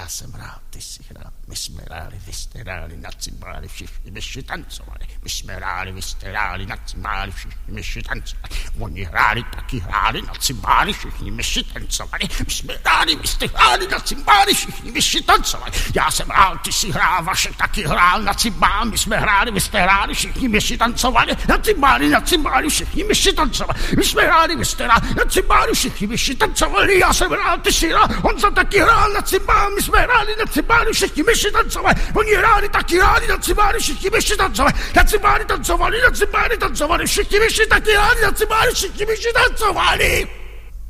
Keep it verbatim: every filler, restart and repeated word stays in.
Já jsem hrál, ty jsi hrál, my jsme hráli, vy jste hráli, na cymbáli, všichni myši tancovali. My jsme hráli, vy jste hráli, na cymbáli, všichni myši tancovali. Oni hráli, taky hráli, na cymbáli, všichni myši tancovali. My jsme hráli, vy jste hráli, na cymbáli, všichni myši tancovali. Já jsem hrál, ty jsi hrál, Vašek taky hrál, na cymbáli, my jsme hráli, vy jste hráli, všichni myši tancovali. Na cymbáli, na cymbáli, všichni myši tancovali. My jsme hráli, vy jste hráli, na cymbáli, všichni myši tancovali. Já jsem hrál, ty jsi hrál, Honza taky hrál, na cymbáli, my jsme hráli, na cymbáli, všichni myši tancovali. Oni hráli, taky hráli, na cymbáli, všichni myši tancovali. Na cymbáli tancovali, na cymbáli tancovali, všichni myši taky hráli, na cymbáli, všichni myši tancovali.